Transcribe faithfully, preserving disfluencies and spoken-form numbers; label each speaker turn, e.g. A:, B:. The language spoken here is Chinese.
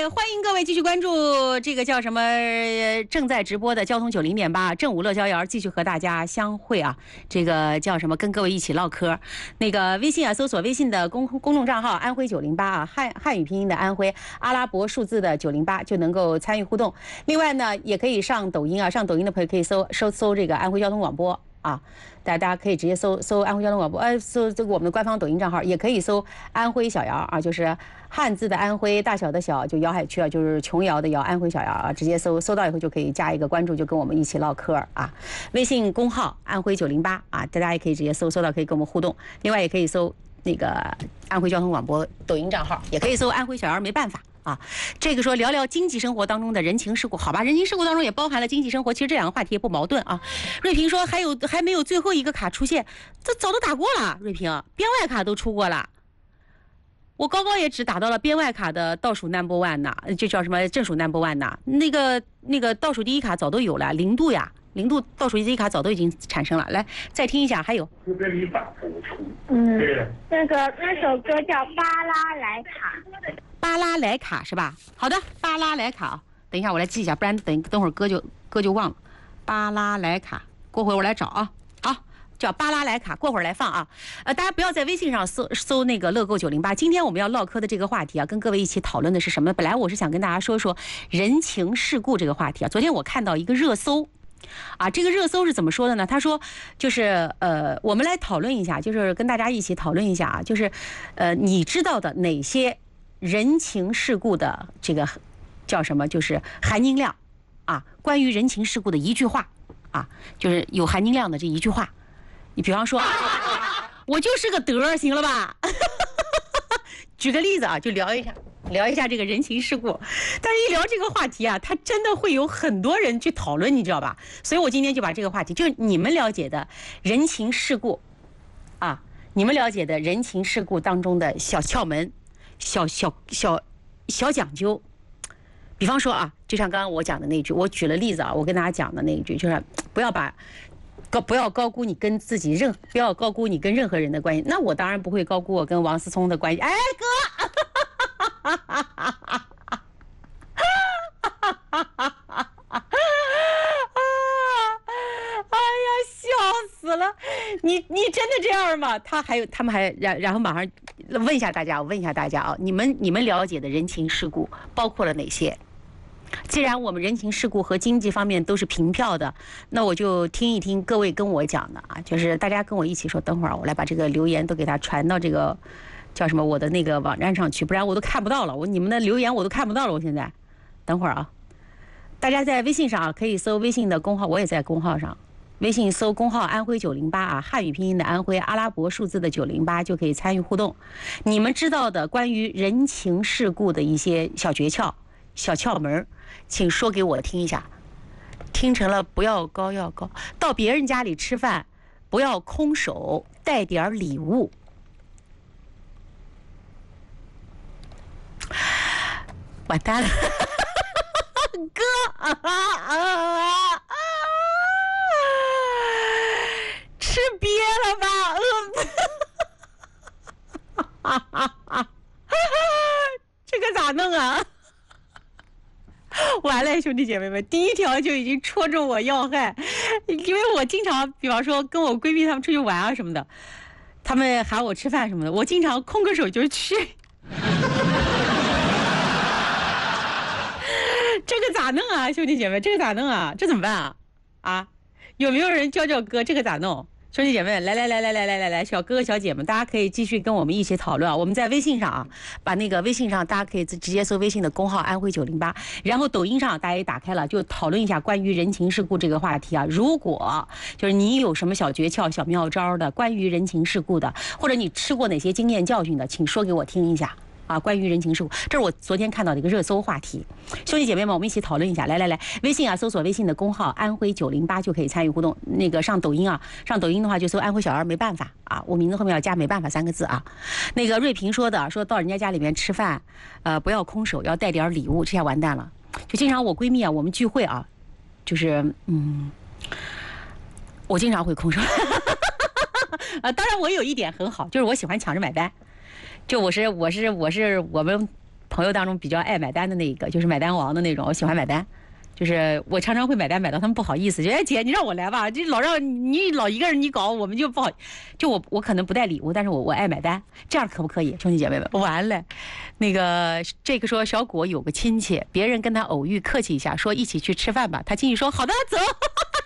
A: 来，欢迎各位继续关注这个叫什么正在直播的交通九零点八正午乐逍遥，继续和大家相会啊。这个叫什么，跟各位一起唠嗑。那个微信啊，搜索微信的公公众账号安徽九零八啊，汉汉语拼音的安徽，阿拉伯数字的九零八就能够参与互动。另外呢，也可以上抖音啊，上抖音的朋友可以搜搜搜这个安徽交通广播。啊，大家大家可以直接搜搜安徽交通广播，呃，搜这个我们的官方抖音账号，也可以搜安徽小姚啊，就是汉字的安徽，大小的小，就瑶海区啊，就是琼瑶的瑶，安徽小姚啊，直接搜搜到以后就可以加一个关注，就跟我们一起唠嗑啊。微信公号安徽九零八啊，大家也可以直接搜搜到，可以跟我们互动。另外也可以搜那个安徽交通广播抖音账号，也可以搜安徽小姚，没办法。啊，这个说聊聊经济生活当中的人情世故，好吧？人情世故当中也包含了经济生活，其实这两个话题也不矛盾啊。瑞平说还有还没有最后一个卡出现，这早都打过了。瑞平，边外卡都出过了，我高高也只打到了边外卡的倒数 number one 呢，就叫什么正数 number one 呢？那个那个倒数第一卡早都有了，零度呀。零度倒数第一卡早都已经产生了，来再听一下，还有。
B: 这边你反复出。
C: 嗯，那个那首歌叫《巴拉莱卡》。
A: 巴拉莱卡是吧？好的，巴拉莱卡，等一下我来记一下，不然等等会儿歌就歌就忘了。巴拉莱卡，过会儿我来找啊。好，叫巴拉莱卡，过会儿来放啊。呃，大家不要在微信上搜搜那个乐购九零八。今天我们要唠嗑的这个话题啊，跟各位一起讨论的是什么？本来我是想跟大家说说人情世故这个话题啊。昨天我看到一个热搜。啊，这个热搜是怎么说的呢？他说，就是呃，我们来讨论一下，就是跟大家一起讨论一下啊，就是呃，你知道的哪些人情世故的这个叫什么？就是含金量啊，关于人情世故的一句话啊，就是有含金量的这一句话。你比方说，我就是个德儿，行了吧？举个例子啊，就聊一下。聊一下这个人情世故，但是一聊这个话题啊，它真的会有很多人去讨论，你知道吧？所以我今天就把这个话题，就是你们了解的人情世故啊，你们了解的人情世故当中的小窍门、小小小小讲究。比方说啊，就像刚刚我讲的那句，我举了例子啊，我跟大家讲的那一句，就是不要把高不要高估你跟自己任不要高估你跟任何人的关系。那我当然不会高估我跟王思聪的关系。哎，哥。哈哈哈哈哈哈！哈哈哈哈！哎呀，笑死了！你你真的这样吗？他还有他们还然然后马上问一下大家，我问一下大家啊，你们你们了解的人情世故包括了哪些？既然我们人情世故和经济方面都是平票的，那我就听一听各位跟我讲的啊，就是大家跟我一起说。等会儿我来把这个留言都给他传到这个。叫什么？我的那个网站上去，不然我都看不到了。我你们的留言我都看不到了。我现在，等会儿啊，大家在微信上啊，可以搜微信的公号，我也在公号上，微信搜公号安徽九零八啊，汉语拼音的安徽，阿拉伯数字的九零八就可以参与互动。你们知道的关于人情世故的一些小诀窍、小窍门，请说给我听一下。听成了不要高要高，到别人家里吃饭不要空手，带点礼物。完蛋了，哥啊啊啊！吃瘪了吧？嗯，这个咋弄啊？完了，兄弟姐妹们，第一条就已经戳中我要害，因为我经常，比方说跟我闺蜜她们出去玩啊什么的，她们喊我吃饭什么的，我经常空个手就去。这个咋弄啊，兄弟姐妹？这个咋弄啊？这怎么办啊？啊，有没有人教教哥？这个咋弄？兄弟姐妹，来来来来来来来来，小哥哥小姐们，大家可以继续跟我们一起讨论啊。我们在微信上啊，把那个微信上大家可以直接搜微信的公号安徽九零八，然后抖音上大家也打开了，就讨论一下关于人情世故这个话题啊。如果就是你有什么小诀窍、小妙招的关于人情世故的，或者你吃过哪些经验教训的，请说给我听一下。啊，关于人情世故，这是我昨天看到的一个热搜话题，兄弟姐妹们，我们一起讨论一下。来来来，微信啊，搜索微信的公号安徽九零八就可以参与互动。那个上抖音啊，上抖音的话就搜安徽小儿，没办法啊，我名字后面要加没办法三个字啊。那个瑞平说的，说到人家家里面吃饭，呃，不要空手，要带点礼物，这下完蛋了。就经常我闺蜜啊，我们聚会啊，就是嗯，我经常会空手。啊，当然我有一点很好，就是我喜欢抢着买单。就我是我是我是我们朋友当中比较爱买单的那一个，就是买单王的那种，我喜欢买单。就是我常常会买单买到他们不好意思，就哎姐你让我来吧，这老让你老一个人你搞，我们就不好。就我我可能不带礼物，但是我我爱买单，这样可不可以，兄弟姐妹们？完了，那个这个说小果有个亲戚，别人跟他偶遇客气一下，说一起去吃饭吧，他亲戚说好的走。